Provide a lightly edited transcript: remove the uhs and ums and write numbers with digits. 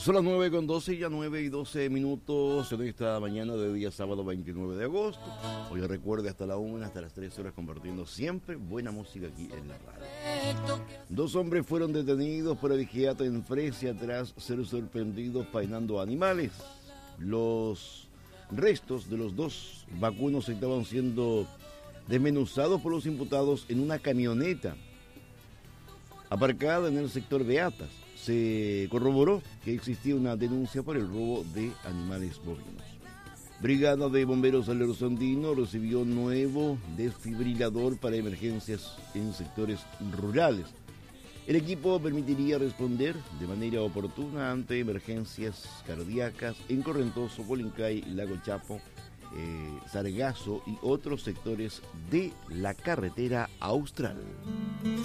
Son las 9:12, ya 9:12 en esta mañana de día sábado 29 de agosto. Hoy recuerde hasta la 1, hasta las 3 horas compartiendo siempre buena música aquí en la radio. 2 hombres fueron detenidos por abigeato en Fresia tras ser sorprendidos faenando animales. Los restos de los 2 vacunos estaban siendo desmenuzados por los imputados en una camioneta aparcada en el sector Beatas. Se corroboró que existía una denuncia por el robo de animales bovinos. Brigada de Bomberos Alero Andino recibió nuevo desfibrilador para emergencias en sectores rurales. El equipo permitiría responder de manera oportuna ante emergencias cardíacas en Correntoso, Polincay, Lago Chapo, Sargazo y otros sectores de la carretera austral.